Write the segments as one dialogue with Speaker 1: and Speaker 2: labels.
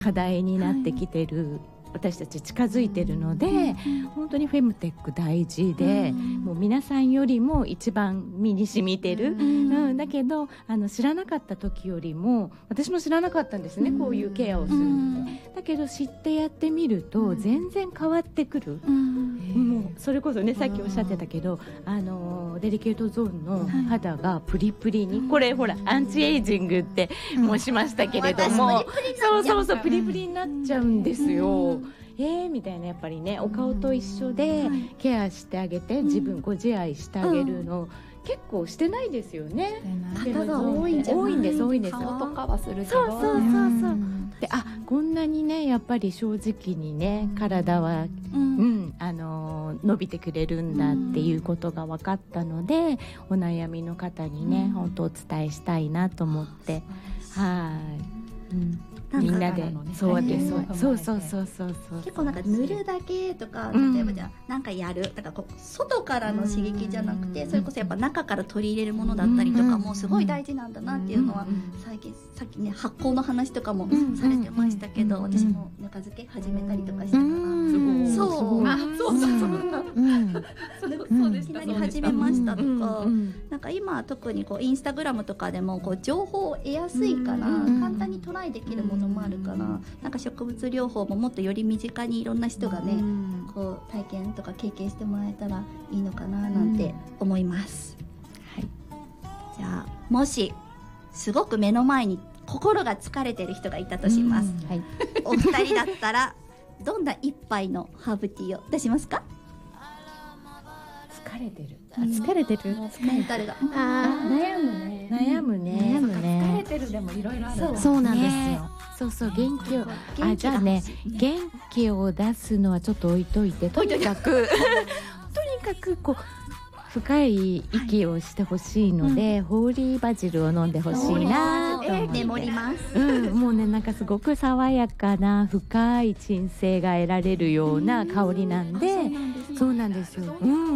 Speaker 1: 課題になってきてる、私たち近づいてるので、本当にフェムテック大事で、もう皆さんよりも一番身に染みてる、だけど知らなかった時よりも、私も知らなかったんですね、こういうケアをするって。だけど知ってやってみると全然変わってくる、もうそれこそね、さっきおっしゃってたけど、デリケートゾーンの肌がプリプリに、これほらアンチエイジングって申しましたけれども、そうプリプリになっちゃうんですよ。みたいな、やっぱりね、お顔と一緒でケアしてあげて、自分ご自愛してあげるの、結構してないですよね。
Speaker 2: 方が多いんです。
Speaker 3: 顔とかはするけど、
Speaker 1: そうで、こんなにね、やっぱり正直にね、体は伸びてくれるんだっていうことが分かったので、お悩みの方にね、本当お伝えしたいなと思って、みんなで、そうです、そう
Speaker 2: 結構なんか塗るだけとか、例えばじゃあなんかやる、だからこう外からの刺激じゃなくて、それこそやっぱ中から取り入れるものだったりとかもすごい大事なんだなっていうのは、最近さっきね、発酵の話とかもされてましたけど、私もぬか漬け始めたりとかしたから、いきなり始めましたとか、なんか今特にこうインスタグラムとかでもこう情報を得やすいから、簡単にトライできるものもあるから、なんか植物療法ももっとより身近にいろんな人がね、こう体験とか経験してもらえたらいいのかななんて思います。じゃあもしすごく目の前に心が疲れてる人がいたとします、お二人だったらどんな一杯のハーブティーを出しますか？
Speaker 1: 疲れてる
Speaker 2: メンタルが
Speaker 1: 悩むね。
Speaker 3: 疲れてるでもいろいろある。
Speaker 1: そうなんですよ。元気を、じゃあね、元気を出すのはちょっと置いといて、とにかくこう深い息をしてほしいので、ホーリーバジルを飲んでほしいなと思って。
Speaker 2: メモります。
Speaker 1: もうね、なんかすごく爽やかな深い鎮静が得られるような香りなんで、そうなんですよ。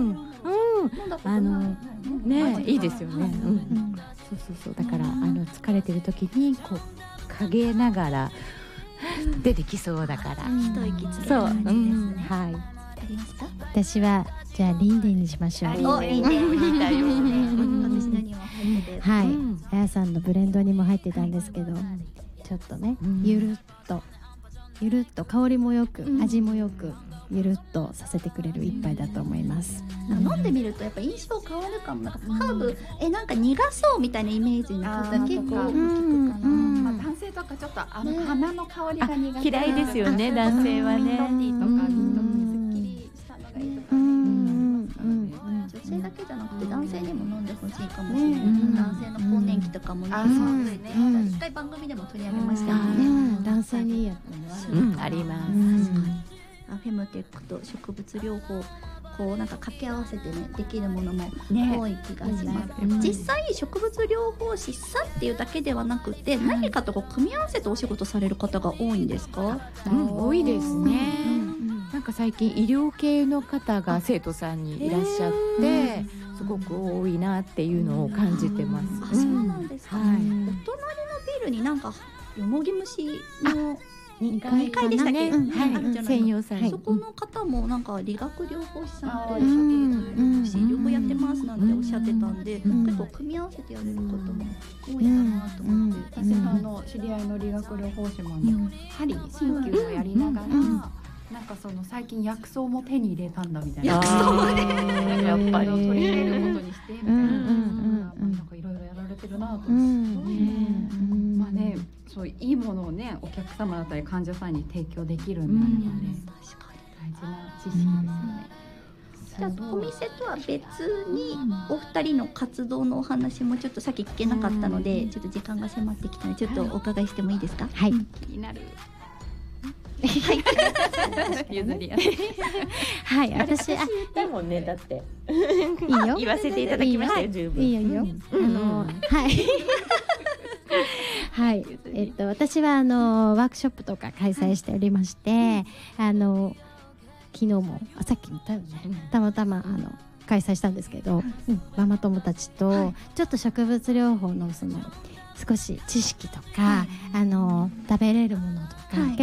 Speaker 1: いいですよね。そうだから疲れてる時にこう陰ながら出てきそうだから、
Speaker 2: 一息つける感じですね。
Speaker 4: 私はじゃあリンデンにしましょう。
Speaker 2: リンデンだよね。私何も入ってて、
Speaker 4: あやさんのブレンドにも入ってたんですけど、ちょっとね、ゆるっと香りもよく、味もよく、ゆるっとさせてくれる一杯だと思います。
Speaker 2: 飲んでみるとやっぱ印象変わるかも。なんかハーブなんか苦そうみたいなイメージの方結構聞くかな。
Speaker 3: 男性とかちょっと花の香りが苦手、
Speaker 1: 嫌いですよね、男性はね。
Speaker 3: ミントティーとかすっきりしたのがいいとか、
Speaker 2: 女性だけじゃなくて男性にも飲んでほしいかもしれない。男性の更年期とかもね、一回番組でも取り上げましたよね。
Speaker 4: 男性にいいやつも
Speaker 1: あります。
Speaker 2: フェムテックと植物療法、こうなんか掛け合わせてね、できるものも多い気がします。実際植物療法士さんっていうだけではなくて、何かとこう組み合わせてお仕事される方が多いんですか？
Speaker 1: 多いですね。なんか最近医療系の方が生徒さんにいらっしゃって、すごく多いなっていうのを感じてます。
Speaker 2: そうなんですか。お隣のビルになんかよもぎ虫の2階でしたっけ？
Speaker 1: 専用さん。
Speaker 2: そこの方もなんか理学療法士さんと植物療法士両方やってますなんておっしゃってたんで、結構組み合わせてやれることも多いかなと思って。
Speaker 3: 私の知り合いの理学療法士も針鍼灸をやりながら、なんかその最近薬草も手に入れたんだみたいな。
Speaker 2: 薬草も
Speaker 3: ね、やっぱり取り入れることにしてみたいな、なんかいろいろやられてるなと思って。まあね、そういいものをね、お客様だったり患者さんに提供できるんであればね、
Speaker 2: 確かに
Speaker 3: 大事な知識ですよね。
Speaker 2: じゃあお店とは別にお二人の活動のお話もちょっとさっき聞けなかったので、ちょっと時間が迫ってきたのでちょっとお伺いしてもいいですか？
Speaker 4: はい。
Speaker 3: 気になる。
Speaker 1: 譲り合
Speaker 4: はい、私
Speaker 1: 言ったもんね、だって
Speaker 4: いいよ、
Speaker 1: 言わせていただきましたよ、十分。
Speaker 4: いいよいいよ。はいはい、私はワークショップとか開催しておりまして、昨日もさっき言ったよね、たまたま開催したんですけど、ママ友たちとちょっと植物療法のその少し知識とか、食べれるものとか、